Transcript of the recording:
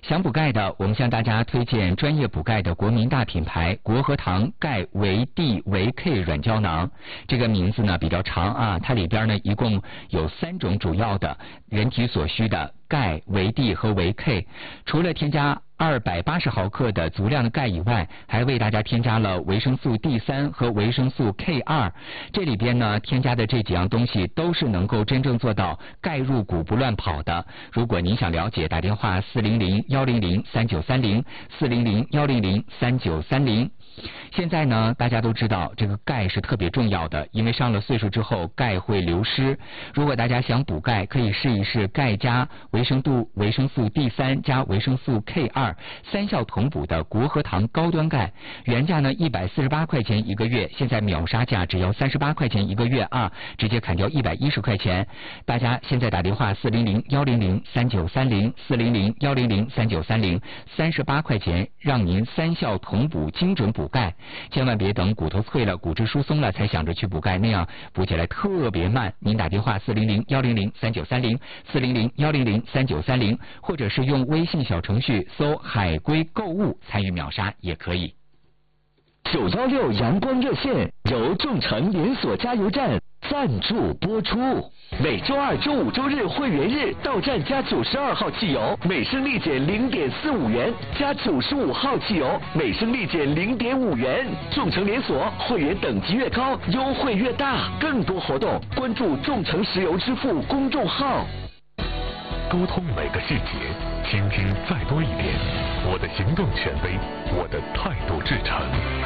想补钙的，我们向大家推荐专业补钙的国民大品牌国和堂钙维 D 维 K 软胶囊。这个名字呢比较长啊，它里边呢一共有3种主要的人体所需的钙、维 D 和维 K。除了添加280毫克的足量的钙以外，还为大家添加了维生素 D3 和维生素 K2。这里边呢添加的这几样东西都是能够真正做到钙入骨不乱跑的。如果您想了解，打电话400-100-3930，400-100-3930。现在呢，大家都知道这个钙是特别重要的，因为上了岁数之后钙会流失。如果大家想补钙，可以试一试钙加维生素 D3 加维生素 K2 3效同补的国和堂高端钙，原价呢148块钱一个月，现在秒杀价只要38块钱一个月啊，直接砍掉110块钱。大家现在打电话400-100-3930，400-100-3930，38块钱让您3效同补，精准补钙。千万别等骨头脆了、骨质疏松了才想着去补钙，那样补起来特别慢。您打电话400-100-3930，400-100-3930，或者是用微信小程序搜海龟购物参与秒杀也可以。 916阳光热线由众诚连锁加油站赞助播出。每周二、周五、周日会员日到站加92号汽油，每升立减0.45元；加95号汽油，每升立减0.5元。众诚连锁会员等级越高，优惠越大。更多活动关注众诚石油支付公众号。 沟通每个细节，倾听再多一点。我的行动权威，我的态度至诚。